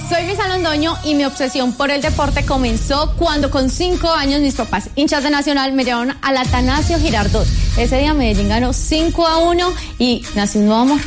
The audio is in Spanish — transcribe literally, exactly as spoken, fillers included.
Soy Luisa Londoño y mi obsesión por el deporte comenzó cuando con cinco años mis papás, hinchas de Nacional, me llevaron al Atanasio Girardot. Ese día Medellín ganó cinco a uno y nació un nuevo amor.